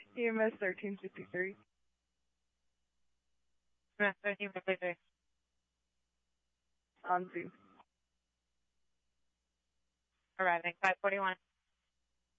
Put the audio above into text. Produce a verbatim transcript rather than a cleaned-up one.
E M S thirteen fifty-three. E M S thirteen fifty-three. On Zoom. Arriving, five forty-one.